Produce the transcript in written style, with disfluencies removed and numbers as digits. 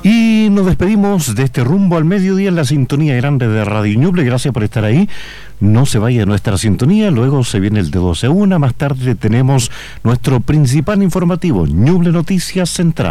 Y nos despedimos de este rumbo al mediodía en la sintonía grande de Radio Ñuble. Gracias por estar ahí. No se vaya de nuestra sintonía. Luego se viene el de 12 a 1. Más tarde tenemos nuestro principal informativo, Ñuble Noticias Central.